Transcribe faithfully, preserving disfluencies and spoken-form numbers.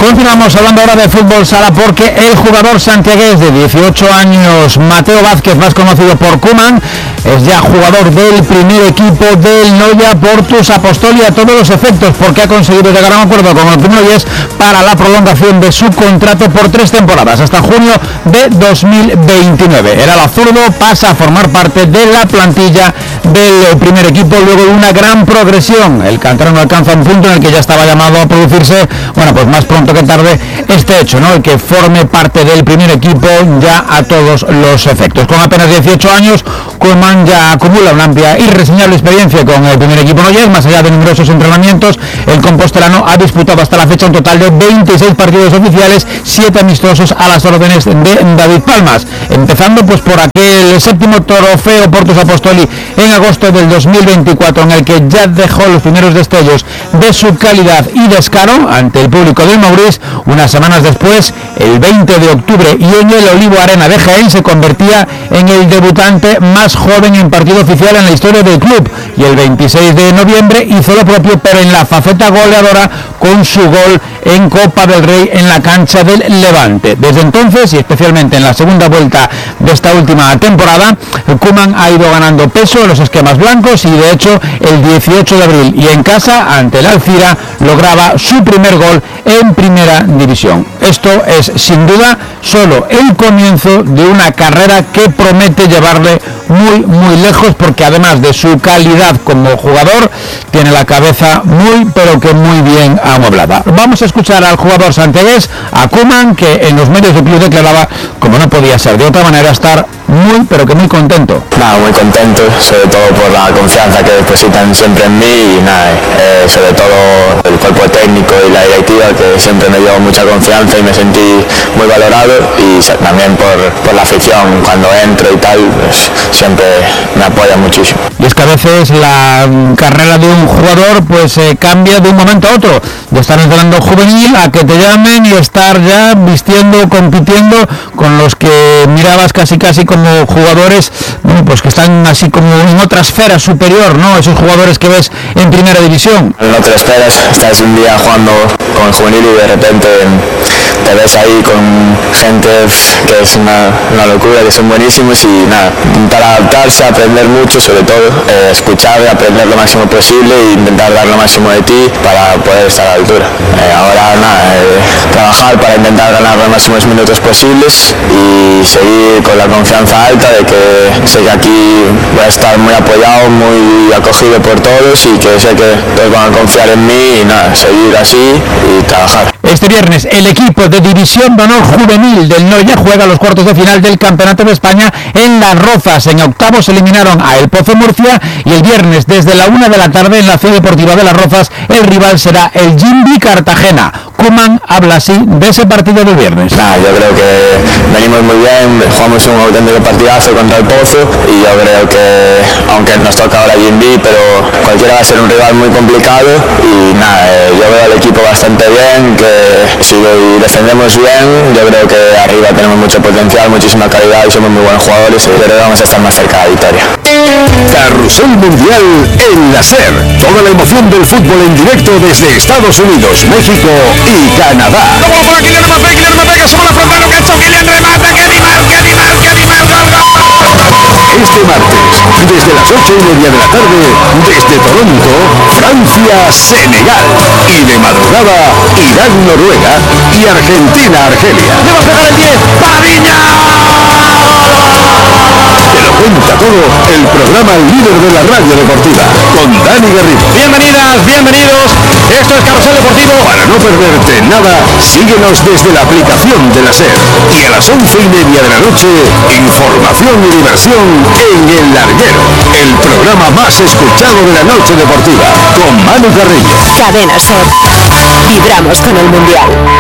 Continuamos hablando ahora de fútbol sala porque el jugador santiagués de dieciocho años, Mateo Vázquez, más conocido por Koeman, es ya jugador del primer equipo del Noia Portus Apostoli a todos los efectos, porque ha conseguido llegar a un acuerdo con el Club Noyés para la prolongación de su contrato por tres temporadas, hasta junio de dos mil veintinueve. Era el azurdo, pasa a formar parte de la plantilla del primer equipo luego de una gran progresión. El canterano alcanza un punto en el que ya estaba llamado a producirse, bueno, pues más pronto que tarde, este hecho, ¿no? El que forme parte del primer equipo ya a todos los efectos. Con apenas dieciocho años, Koeman ya acumula una amplia y reseñable experiencia con el primer equipo noyés. Más allá de numerosos entrenamientos, el compostelano ha disputado hasta la fecha un total de veintiséis partidos oficiales, siete amistosos a las órdenes de David Palmas, empezando pues por aquel séptimo trofeo Portus Apostoli en agosto del dos mil veinticuatro, en el que ya dejó los primeros destellos de su calidad y descaro ante el público del Maurice. Unas semanas después, el veinte de octubre, y en el Olivo Arena de Jaén, se convertía en el debutante más joven en partido oficial en la historia del club, y el veintiséis de noviembre hizo lo propio, pero en la faceta goleadora, con su gol en Copa del Rey en la cancha del Levante. Desde entonces, y especialmente en la segunda vuelta de esta última temporada, Koeman ha ido ganando peso en los esquemas blancos, y de hecho el dieciocho de abril y en casa ante el Alcira lograba su primer gol en primera división. Esto es sin duda solo el comienzo de una carrera que promete llevarle muy muy lejos, porque además de su calidad como jugador, tiene la cabeza muy pero que muy bien amueblada. Vamos a escuchar al jugador santiagués, a Koeman, que en los medios de club declaraba, como no podía ser de otra manera, estar muy pero que muy contento. Nada, muy contento, sobre todo por la confianza que depositan siempre en mí, y nada, eh, sobre todo el cuerpo técnico y la directiva, que siempre me dio mucha confianza y me sentí muy valorado, y también por, por la afición, cuando entro y tal, pues siempre me apoya muchísimo. Y es que a veces la carrera de un jugador pues eh, cambia de un momento a otro, de estar entrenando juvenil a que te llamen y estar ya vistiendo, compitiendo con los que mirabas casi casi como jugadores, bueno, pues que están así como en otra esfera superior, ¿no? Esos jugadores que ves en primera división. No te lo esperas, estás un día jugando con el juvenil y de repente te ves ahí con gente que es una, una locura, que son buenísimos, y nada, intentar adaptarse, aprender mucho, sobre todo eh, escuchar, aprender lo máximo posible e intentar dar lo máximo de ti para poder estar a la altura. Eh, ahora nada, eh, trabajar para intentar ganar los máximos minutos posibles y seguir con la confianza alta de que sé que aquí voy a estar muy apoyado, muy acogido por todos, y que sé que todos van a confiar en mí, y nada, seguir así y trabajar. Este viernes el equipo de División de Honor Juvenil del Noia juega los cuartos de final del Campeonato de España en Las Rozas. En octavos eliminaron a El Pozo Murcia, y el viernes desde la una de la tarde en la Ciudad Deportiva de Las Rozas el rival será el Jimbi Cartagena. Koeman habla así de ese partido del viernes. Nah, yo creo que venimos muy bien, jugamos un auténtico partidazo contra El Pozo, y yo creo que, aunque nos toca ahora Jimbi, pero cualquiera va a ser un rival muy complicado, y nada, eh, yo veo al equipo bastante bien, que si defendemos bien, yo creo que arriba tenemos mucho potencial, muchísima calidad, y somos muy buenos jugadores, y creo que vamos a estar más cerca de la victoria. Carrusel Mundial en la SER. Toda la emoción del fútbol en directo desde Estados Unidos, México y Canadá. Como por aquí, Kylian Mbappé, Kylian Mbappé, que asoma la frontal, lo que ha hecho Kylian, remata, que animal, que animal, que animal, gol, gol. Este martes, desde las ocho y media de la tarde, desde Toronto, Francia, Senegal. Y de madrugada, Irán, Noruega y Argentina, Argelia. Le va a pegar el diez, Padiña. Te lo cuenta todo el programa líder de la radio deportiva, con Dani Garrido. Bienvenidas, bienvenidos, esto es Carrusel Deportivo. Para no perderte nada, síguenos desde la aplicación de la SER. Y a las once y media de la noche, información y diversión en El Larguero, el programa más escuchado de la noche deportiva, con Manu Carrillo. Cadena SER. Vibramos con el Mundial.